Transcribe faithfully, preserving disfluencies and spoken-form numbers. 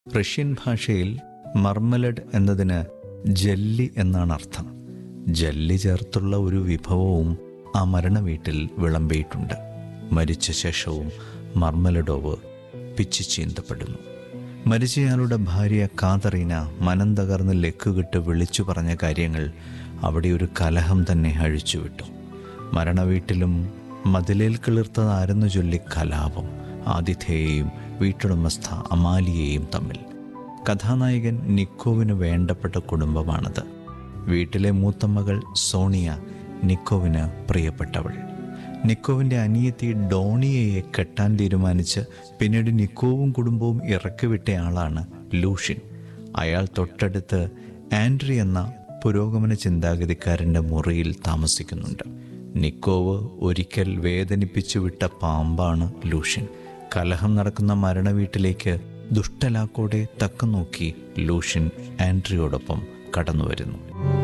Russian ഭാഷയിൽ മർമലഡ് എന്നതിന് jelly എന്നാണ് അർത്ഥം. ജല്ലി ചേർത്തുള്ള ഒരു വിഭവവും ആ മരണ വീട്ടിൽ വിളമ്പിയിട്ടുണ്ട്. മരിച്ച ശേഷവും മർമലഡോവ് പിച്ചി ചീന്തപ്പെടുന്നു. മരിച്ചയാളുടെ ഭാര്യ കാതറീന മനം തകർന്ന് ലക്കുകെട്ട് വിളിച്ചു പറഞ്ഞ കാര്യങ്ങൾ അവിടെ ഒരു കലഹം തന്നെ അഴിച്ചുവിട്ടു. മരണവീട്ടിലും മതിലേൽ കിളിർത്തതാരെന്നു ചൊല്ലി കലാപം ആതിഥേയെയും വീട്ടുടമസ്ഥ അമാലിയെയും തമ്മിൽ. കഥാനായകൻ നിക്കോവിന് വേണ്ടപ്പെട്ട കുടുംബമാണത്. വീട്ടിലെ മൂത്തമകൾ സോണിയ നിക്കോവിന് പ്രിയപ്പെട്ടവൾ. നിക്കോവിൻ്റെ അനിയത്തി ഡോണിയയെ കെട്ടാൻ തീരുമാനിച്ച് പിന്നീട് നിക്കോവും കുടുംബവും ഇറക്കിവിട്ടയാളാണ് ലൂഷ്യൻ. അയാൾ തൊട്ടടുത്ത് ആൻഡ്രി എന്ന പുരോഗമന ചിന്താഗതിക്കാരൻ്റെ മുറിയിൽ താമസിക്കുന്നുണ്ട്. നിക്കോവ് ഒരിക്കൽ വേദനിപ്പിച്ചു വിട്ട പാമ്പാണ് ലൂഷ്യൻ. കലഹം നടക്കുന്ന മരണവീട്ടിലേക്ക് ദുഷ്ടലാക്കോടെ തക്കം നോക്കി ലൂഷ്യൻ ആൻഡ്രിയോടൊപ്പം കടന്നു വരുന്നു.